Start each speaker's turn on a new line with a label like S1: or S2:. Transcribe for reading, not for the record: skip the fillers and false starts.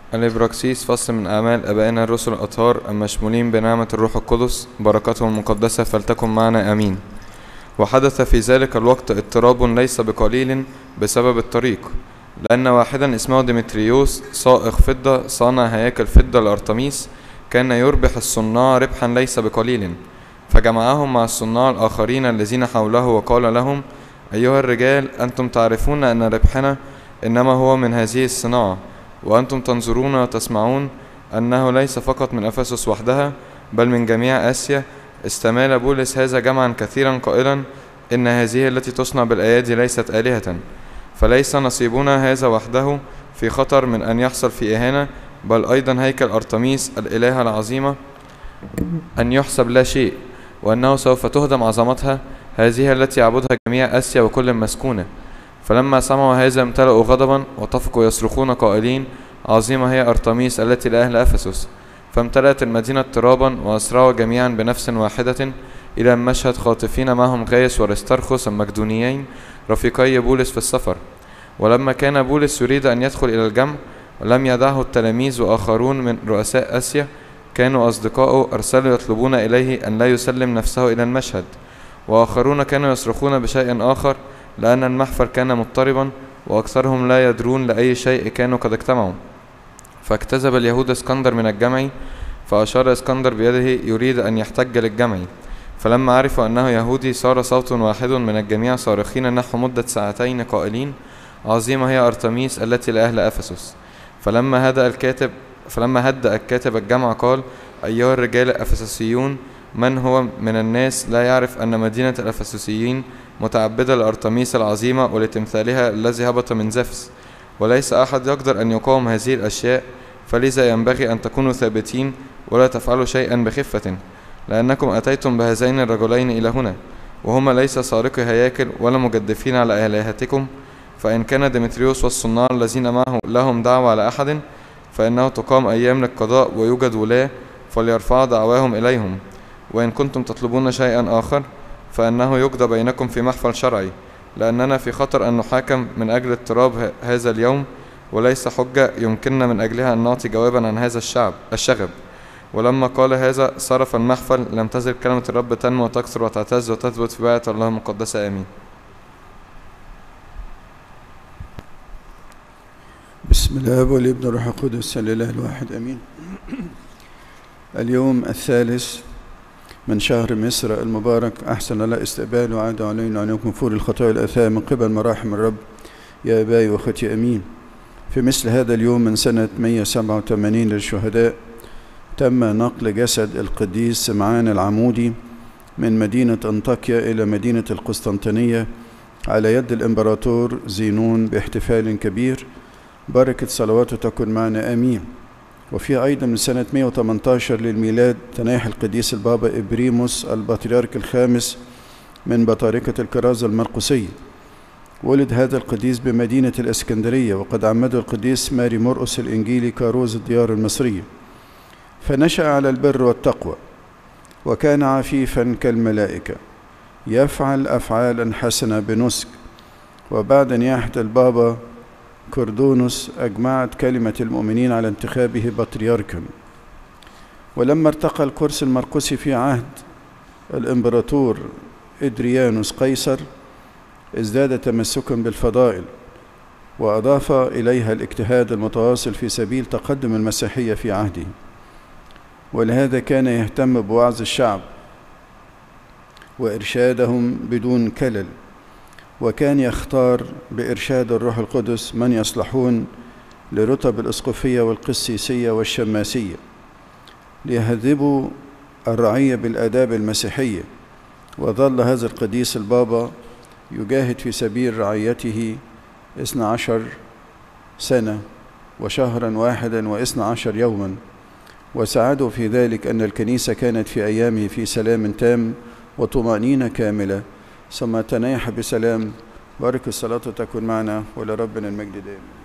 S1: الإبراكسيس فصل من أعمال آبائنا الرسل الأطهار المشمولين بنعمة الروح القدس، بركاتهم المقدسة فلتكن معنا آمين. وحدث في ذلك الوقت اضطراب ليس بقليل بسبب الطريق، لأن واحدا اسمه ديمتريوس صائغ فضة صانع هياكل فضة لأرتميس كان يربح الصناع ربحا ليس بقليل، فجمعهم مع الصناع الآخرين الذين حوله وقال لهم: أيها الرجال، أنتم تعرفون أن ربحنا إنما هو من هذه الصناعة، وأنتم تنظرون وتسمعون أنه ليس فقط من أفسس وحدها بل من جميع آسيا. استمال بولس هذا جمعا كثيرا قائلا: إن هذه التي تصنع بالأيادي ليست آلهة، فليس نصيبنا هذا وحده في خطر من أن يحصل في إهانة، بل أيضا هيكل أرتميس الإلهة العظيمة أن يحسب لا شيء، وأنه سوف تهدم عظمتها هذه التي يعبدها جميع آسيا وكل مسكونة. فلما سمعوا هذا امتلأوا غضبا وطفقوا يصرخون قائلين: عظيمة هي أرتميس التي لأهل أفسس. فامتلأت المدينة اضطرابا، وأسرعوا جميعا بنفس واحدة إلى المشهد، خاطفين معهم غايس وأرسترخس المقدونيين رفيقي بولس في السفر. ولما كان بولس يريد أن يدخل إلى الجمع، لم يدعه التلاميذ وآخرون من رؤساء آسيا كانوا أصدقاؤه أرسلوا يطلبون إليه أن لا يسلم نفسه إلى المشهد. وآخرون كانوا يصرخون بشيء آخر، لأن المحفل كان مضطربا، وأكثرهم لا يدرون لأي شيء كانوا قد اجتمعوا. فاجتذب اليهود اسكندر من الجمع، فأشار اسكندر بيده يريد أن يحتج للجمع. فلما عرفوا أنه يهودي صار صوت واحد من الجميع صارخين نحو مدة ساعتين قائلين: عظيمة هي أرتميس التي لأهل أفسس. فلما هدأ الكاتب الجمع قال: أيها الرجال الأفسسيون، من هو من الناس لا يعرف أن مدينة الأفسسيين متعبدة لأرتميس العظيمة ولتمثالها الذي هبط من زفس، وليس أحد يقدر أن يقاوم هذه الأشياء، فلذا ينبغي أن تكونوا ثابتين ولا تفعلوا شيئا بخفة، لأنكم أتيتم بهذين الرجلين إلى هنا، وهما ليس سارقي هياكل ولا مجدفين على آلهتكم. فإن كان ديمتريوس والصناع الذين معه لهم دعوة على أحد، فإنه تقام أيام للقضاء ويوجد ولاة، فليرفعوا دعواهم إليهم. وإن كنتم تطلبون شيئا آخر، فإنه يقضى بينكم في محفل شرعي، لأننا في خطر أن نحاكم من أجل اضطراب هذا اليوم، وليس حجة يمكننا من أجلها أن نعطي جوابا عن هذا الشغب. ولما قال هذا صرف المحفل. لم تزل كلمة الرب تنمو وتكثر وتعتز وتثبت في بيعة الله المقدسة. آمين.
S2: بسم الله والابن والروح القدس الإله الواحد آمين. اليوم الثالث من شهر مصر المبارك، أحسن الله استقبال وعاد علينا أن يكون فور الخطايا والآثام من قبل مراحم الرب يا أبائي وأخوتي آمين. في مثل هذا اليوم من سنة 187 للشهداء تم نقل جسد القديس سمعان العمودي من مدينة أنطاكيا إلى مدينة القسطنطينية على يد الإمبراطور زينون باحتفال كبير. بركة صلواته تكن معنا آمين. وفي أيضا من سنة 118 للميلاد تنايح القديس البابا إبريموس البطريرك الخامس من بطاركة الكرازة المرقسية. ولد هذا القديس بمدينة الإسكندرية، وقد عمده القديس ماري مرقس الإنجيلي كاروز الديار المصرية، فنشأ على البر والتقوى، وكان عفيفا كالملائكة يفعل أفعالا حسنة بنسك. وبعد نياحة البابا كردونوس أجمعت كلمة المؤمنين على انتخابه بطريركا. ولما ارتقى الكرسي المرقسي في عهد الإمبراطور إدريانوس قيصر ازداد تمسكا بالفضائل، وأضاف إليها الاجتهاد المتواصل في سبيل تقدم المسيحية في عهده، ولهذا كان يهتم بوعظ الشعب وإرشادهم بدون كلل، وكان يختار بإرشاد الروح القدس من يصلحون لرتب الأسقفية والقسيسية والشماسية ليهذبوا الرعية بالآداب المسيحية. وظل هذا القديس البابا يجاهد في سبيل رعيته 12 سنة وشهرا واحدا و12 يوما، وساعده في ذلك أن الكنيسة كانت في أيامه في سلام تام وطمأنينة كاملة، ثم تنايح بسلام. بارك الصلاة تكن معنا ولربنا المجد دائما.